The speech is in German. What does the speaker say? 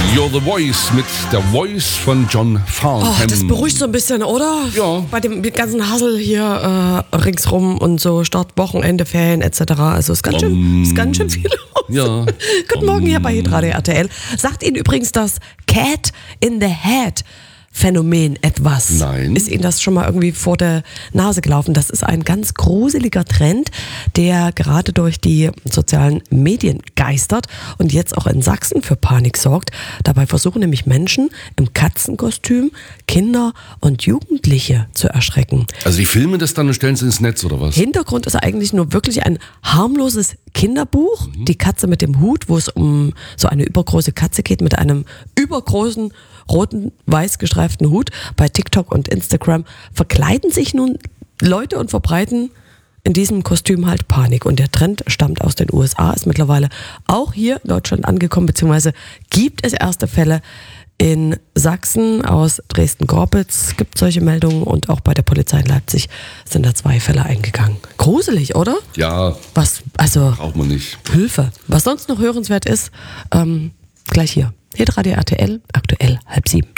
You're the Voice mit der Voice von John Farnham. Oh, das beruhigt so ein bisschen, oder? Ja. Bei dem ganzen Hassel hier ringsrum und so Start, Wochenende, Ferien etc. Also ist ganz schön viel los. Ja. Guten Morgen hier bei Hitradio RTL. Sagt Ihnen übrigens das Cat in the Hat Phänomen etwas? Nein. Ist Ihnen das schon mal irgendwie vor der Nase gelaufen? Das ist ein ganz gruseliger Trend, der gerade durch die sozialen Medien geistert und jetzt auch in Sachsen für Panik sorgt. Dabei versuchen nämlich Menschen im Katzenkostüm Kinder und Jugendliche zu erschrecken. Also die filmen das dann und stellen es ins Netz oder was? Hintergrund ist eigentlich nur wirklich ein harmloses Kinderbuch, Die Katze mit dem Hut, wo es um so eine übergroße Katze geht mit einem übergroßen roten, weiß gestreiften Hut. Bei TikTok und Instagram verkleiden sich nun Leute und verbreiten in diesem Kostüm halt Panik. Und der Trend stammt aus den USA, ist mittlerweile auch hier in Deutschland angekommen, beziehungsweise gibt es erste Fälle in Sachsen. Aus Dresden-Gorbitz gibt solche Meldungen und auch bei der Polizei in Leipzig sind da 2 Fälle eingegangen. Gruselig, oder? Ja, Was, also braucht man nicht. Hilfe. Was sonst noch hörenswert ist, gleich hier. Hitradio RTL, aktuell 6:30.